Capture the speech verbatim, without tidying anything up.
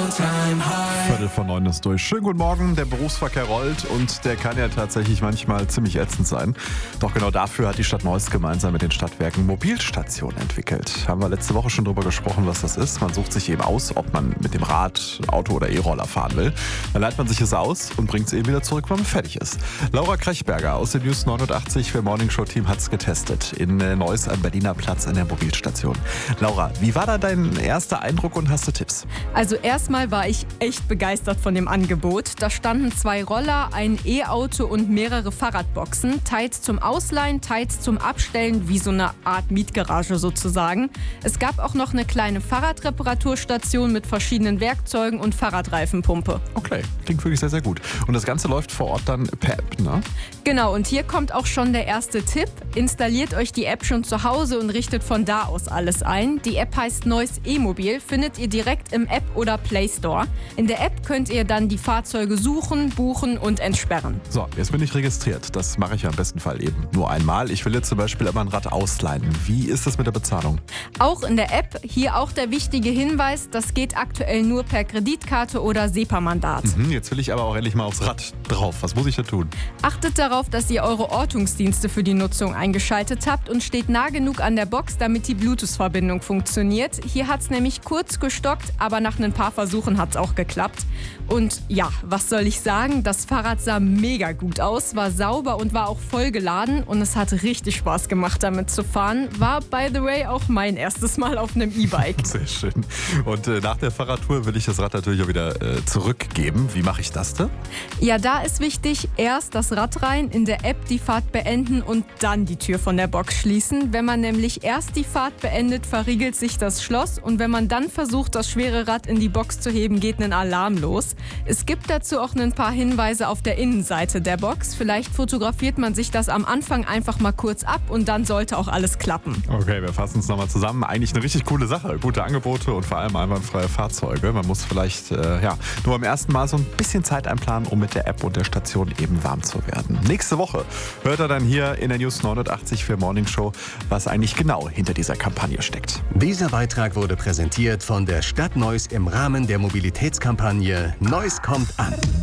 Viertel vor neun ist durch. Schönen guten Morgen, der Berufsverkehr rollt und der kann ja tatsächlich manchmal ziemlich ätzend sein. Doch genau dafür hat die Stadt Neuss gemeinsam mit den Stadtwerken Mobilstationen entwickelt. Haben wir letzte Woche schon drüber gesprochen, was das ist. Man sucht sich eben aus, ob man mit dem Rad, Auto oder E-Roller fahren will. Dann leiht man sich es aus und bringt es eben wieder zurück, wenn man fertig ist. Laura Krechberger aus dem News neunundachtzig für Morning Show Team hat es getestet. In Neuss am Berliner Platz in der Mobilstation. Laura, wie war da dein erster Eindruck und hast du Tipps? Also erstmal war ich echt begeistert von dem Angebot. Da standen zwei Roller, ein E-Auto und mehrere Fahrradboxen. Teils zum Ausleihen, teils zum Abstellen, wie so eine Art Mietgarage sozusagen. Es gab auch noch eine kleine Fahrradreparaturstation mit verschiedenen Werkzeugen und Fahrradreifenpumpe. Okay, klingt wirklich sehr, sehr gut. Und das Ganze läuft vor Ort dann per App, ne? Genau, und hier kommt auch schon der erste Tipp. Installiert euch die App schon zu Hause und richtet von da aus alles ein. Die App heißt Neuss E-Mobil, findet ihr direkt im App oder Play Store. In der App könnt ihr dann die Fahrzeuge suchen, buchen und entsperren. So, jetzt bin ich registriert. Das mache ich ja im besten Fall eben nur einmal. Ich will jetzt zum Beispiel aber ein Rad ausleihen. Wie ist das mit der Bezahlung? Auch in der App, hier auch der wichtige Hinweis, das geht aktuell nur per Kreditkarte oder SEPA-Mandat. Mhm, jetzt will ich aber auch endlich mal aufs Rad drauf. Was muss ich da tun? Achtet darauf, dass ihr eure Ortungsdienste für die Nutzung eingeschaltet habt und steht nah genug an der Box, damit die Bluetooth-Verbindung funktioniert. Hier hat es nämlich kurz gestockt, aber nach ein paar Versuchen hat es auch geklappt. Und ja, was soll ich sagen? Das Fahrrad sah mega gut aus, war sauber und war auch voll geladen und es hat richtig Spaß gemacht, damit zu fahren. War, by the way, auch mein erstes Mal auf einem E-Bike. Sehr schön. Und äh, nach der Fahrradtour will ich das Rad natürlich auch wieder äh, zurückgeben. Wie mache ich das denn? Ja, da ist wichtig, erst das Rad rein, in der App die Fahrt beenden und dann die Tür von der Box schließen. Wenn man nämlich erst die Fahrt beendet, verriegelt sich das Schloss und wenn man dann versucht, das schwere Rad in die Box zu heben, geht ein Alarm los. Es gibt dazu auch ein paar Hinweise auf der Innenseite der Box. Vielleicht fotografiert man sich das am Anfang einfach mal kurz ab und dann sollte auch alles klappen. Okay, wir fassen es nochmal zusammen. Eigentlich eine richtig coole Sache. Gute Angebote und vor allem einwandfreie Fahrzeuge. Man muss vielleicht äh, ja, nur beim ersten Mal so ein bisschen Zeit einplanen, um mit der App und der Station eben warm zu werden. Nächste Woche hört er dann hier in der News neunundachtzig für Morning Show, was eigentlich genau hinter dieser Kampagne steckt. Dieser Beitrag wurde präsentiert von der Stadt Neuss im Rahmen der Mobilitätskampagne Neuss kommt an.